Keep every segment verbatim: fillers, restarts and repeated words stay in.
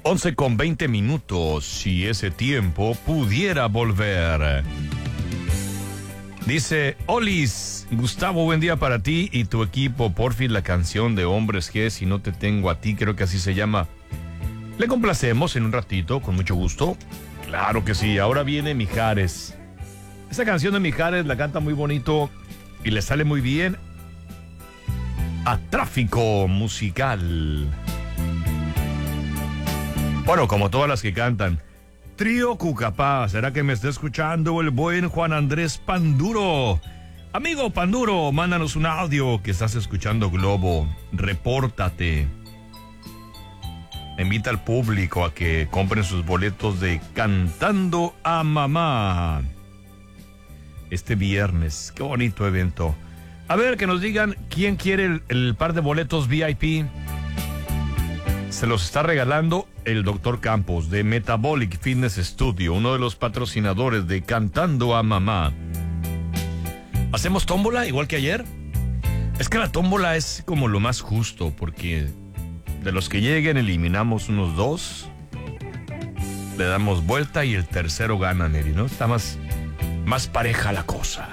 once con veinte minutos, si ese tiempo pudiera volver. Dice, Olis, Gustavo, buen día para ti y tu equipo. Por fin la canción de Hombres G, Si no te tengo a ti, creo que así se llama. Le complacemos en un ratito, con mucho gusto. Claro que sí, ahora viene Mijares. Esta canción de Mijares la canta muy bonito y le sale muy bien a Tráfico Musical. Bueno, como todas las que cantan. Trío Cucapá, ¿será que me está escuchando el buen Juan Andrés Panduro? Amigo Panduro, mándanos un audio que estás escuchando Globo. Repórtate. Invita al público a que compren sus boletos de Cantando a Mamá. Este viernes, qué bonito evento. A ver, que nos digan quién quiere el, el par de boletos V I P. Se los está regalando el doctor Campos de Metabolic Fitness Studio, uno de los patrocinadores de Cantando a Mamá. ¿Hacemos tómbola igual que ayer? Es que la tómbola es como lo más justo, porque de los que lleguen eliminamos unos dos, le damos vuelta y el tercero gana, Neri, ¿no? Está más, más pareja la cosa.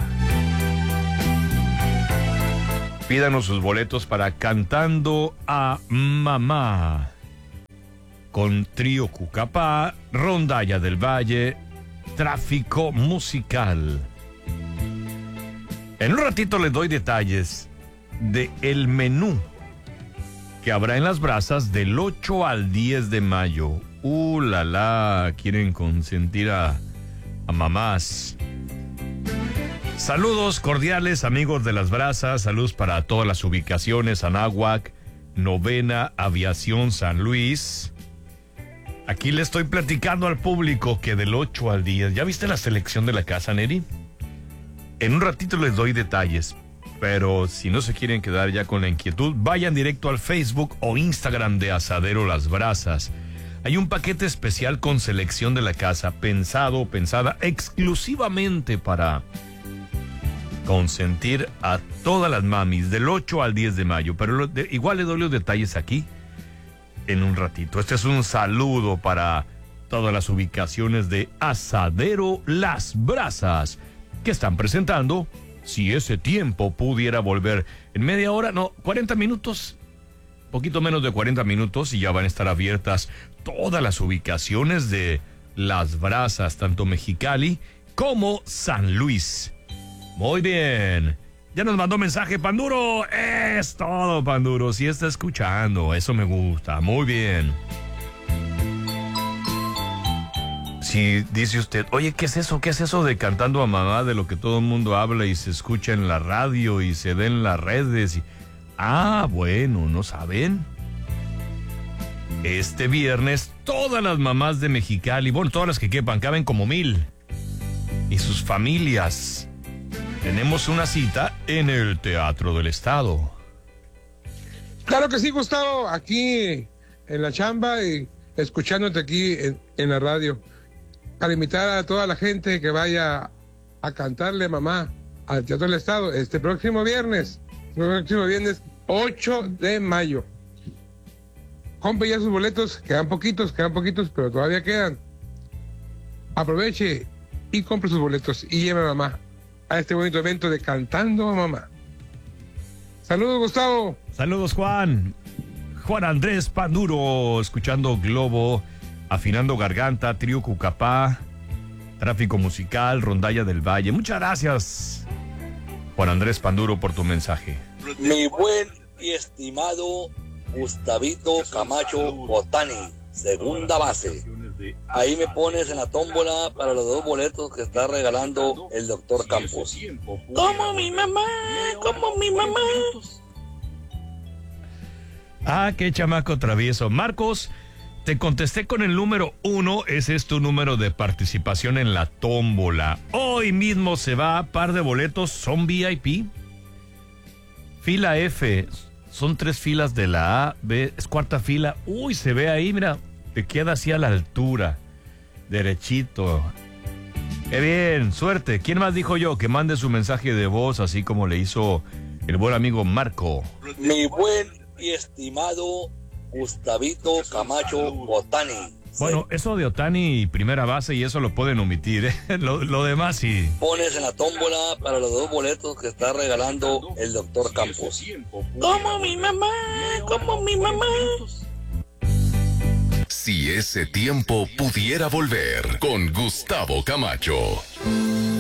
Pídanos sus boletos para Cantando a Mamá con Trío Cucapá, Rondalla del Valle, Tráfico Musical. En un ratito les doy detalles de el menú que habrá en Las Brasas del ocho al diez de mayo. Uh, la la, quieren consentir a, a mamás. Saludos cordiales, amigos de Las Brasas. Saludos para todas las ubicaciones: Anáhuac, Novena, Aviación, San Luis. Aquí le estoy platicando al público que del ocho al diez. ¿Ya viste la selección de la casa, Neri? En un ratito les doy detalles, pero si no se quieren quedar ya con la inquietud, vayan directo al Facebook o Instagram de Asadero Las Brasas. Hay un paquete especial con selección de la casa, pensado, pensada exclusivamente para consentir a todas las mamis del ocho al diez de mayo, pero lo, de, igual le doy los detalles aquí en un ratito. Este es un saludo para todas las ubicaciones de Asadero Las Brasas que están presentando Si ese tiempo pudiera volver. En media hora, no, cuarenta minutos, poquito menos de cuarenta minutos, y ya van a estar abiertas todas las ubicaciones de Las Brasas, tanto Mexicali como San Luis. Muy bien. Ya nos mandó mensaje Panduro. Es todo, Panduro. Sí está escuchando. Eso me gusta. Muy bien. Si dice usted, oye, ¿qué es eso? ¿Qué es eso de Cantando a Mamá? De lo que todo el mundo habla y se escucha en la radio y se ve en las redes. Y... Ah, bueno, ¿no saben? Este viernes, todas las mamás de Mexicali, bueno, todas las que quepan, caben como mil, y sus familias, tenemos una cita en el Teatro del Estado. Claro que sí, Gustavo, aquí en la chamba y escuchándote aquí en, en la radio, para invitar a toda la gente que vaya a cantarle mamá al Teatro del Estado este próximo viernes, el próximo viernes ocho de mayo. Compre ya sus boletos, quedan poquitos, quedan poquitos, pero todavía quedan. Aproveche y compre sus boletos y lleve a mamá a este bonito evento de Cantando a Mamá. Saludos, Gustavo. Saludos, Juan. Juan Andrés Panduro, escuchando Globo, afinando garganta, Trío Cucapá, Tráfico Musical, Rondalla del Valle. Muchas gracias, Juan Andrés Panduro, por tu mensaje. Mi buen y estimado Gustavito Camacho Botani, segunda base. Ahí me pones en la tómbola para los dos boletos que está regalando el doctor Campos. Como mi mamá, como mi mamá. Ah, qué chamaco travieso. Marcos, te contesté con el número uno. Ese es tu número de participación en la tómbola. Hoy mismo se va, par de boletos, son V I P. Fila F, son tres filas de la A, B, es cuarta fila. Uy, se ve ahí, mira, te queda así a la altura, derechito. Qué bien, suerte. ¿Quién más dijo yo? Que mande su mensaje de voz, así como le hizo el buen amigo Marco. Mi buen y estimado Gustavito Camacho Otani. Bueno, eso de Otani y primera base y eso lo pueden omitir, ¿eh? Lo, lo demás sí. Pones en la tómbola para los dos boletos que está regalando el doctor Campos. Como mi mamá, como mi mamá. Si ese tiempo pudiera volver con Gustavo Camacho.